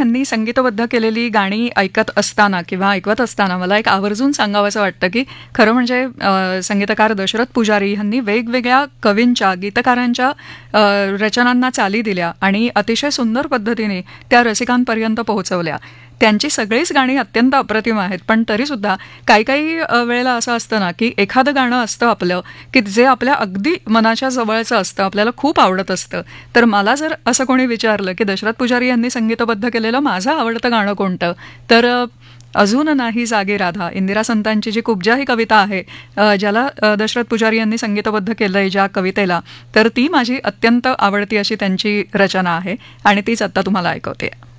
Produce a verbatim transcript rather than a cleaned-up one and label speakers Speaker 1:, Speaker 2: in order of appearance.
Speaker 1: ह्यांनी संगीतबद्ध केलेली गाणी ऐकत असताना किंवा ऐकवत असताना मला एक आवर्जून सांगावंसं वाटतं की खरं म्हणजे अ, संगीतकार दशरथ पुजारी ह्यांनी वेगवेगळ्या कवींच्या गीतकारांच्या अ, रचनांना चाली दिल्या आणि अतिशय सुंदर पद्धतीने त्या रसिकांपर्यंत पोहोचवल्या. त्यांची सगळीच गाणी अत्यंत अप्रतिम आहेत, पण तरीसुद्धा काही काही अ, वेळेला असं असतं ना की एखादं गाणं असतं आपलं की जे आपल्या अगदी मनाच्या जवळचं असतं, आपल्याला खूप आवडत असतं. तर मला जर असं कोणी विचारलं की दशरथ पुजारी यांनी संगीतबद्ध केलेलं माझं आवडतं गाणं कोणतं, तर अ, अजून नाही जागे राधा, इंदिरा संतांची जी कुब्जा ही कविता आहे, अ, ज्याला अ, दशरथ पुजारी यांनी संगीतबद्ध केलंय ज्या कवितेला, तर ती माझी अत्यंत आवडती अशी त्यांची रचना आहे आणि तीच आता तुम्हाला ऐकवते.